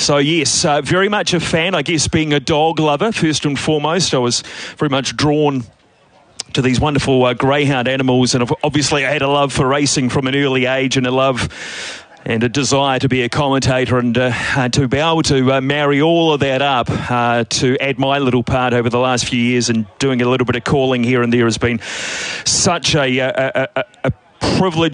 So yes, very much a fan. I guess being a dog lover, first and foremost, I was very much drawn to these wonderful greyhound animals, and obviously I had a love for racing from an early age, and a love and a desire to be a commentator, and to be able to marry all of that up to add my little part over the last few years, and doing a little bit of calling here and there has been such a privilege